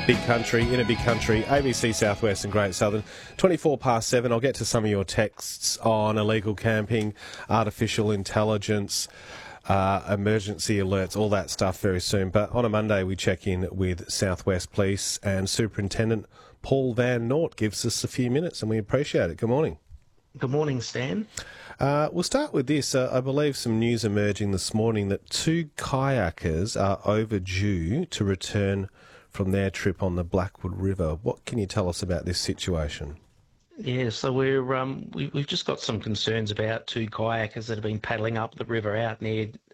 Big country, in a big country, ABC Southwest and Great Southern. 24 past 7, I'll get to some of your texts on illegal camping, artificial intelligence, emergency alerts, all that stuff very soon. But on a Monday, we check in with Southwest Police and Superintendent Paul Van Nort gives us a few minutes and we appreciate it. Good morning. Good morning, Stan. We'll start with this. I believe some news emerging this morning that 2 kayakers are overdue to return from their trip on the Blackwood River. What can you tell us about this situation? Yeah, so we've just got some concerns about 2 kayakers that have been paddling up the river out near